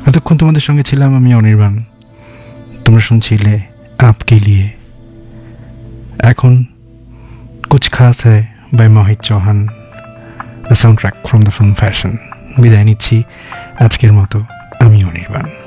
এতক্ষণ তোমাদের সঙ্গে ছিলাম আমি অনির্বাণ, তোমরা শুনছিলে আপকে লিয়ে। এখন কুছ খাস হ্যায় by Mohit Chauhan, the sound track from the film fashion. বিদায় নিচ্ছি আজকের মতো, আমি অনির্বাণ।